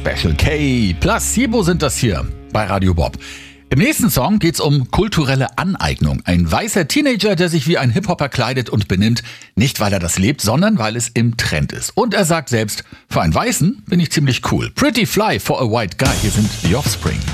Special K. Placebo sind das hier bei Radio Bob. Im nächsten Song geht's um kulturelle Aneignung. Ein weißer Teenager, der sich wie ein Hip-Hopper kleidet und benimmt. Nicht, weil er das lebt, sondern weil es im Trend ist. Und er sagt selbst, für einen Weißen bin ich ziemlich cool. Pretty fly for a white guy. Hier sind The Offspring.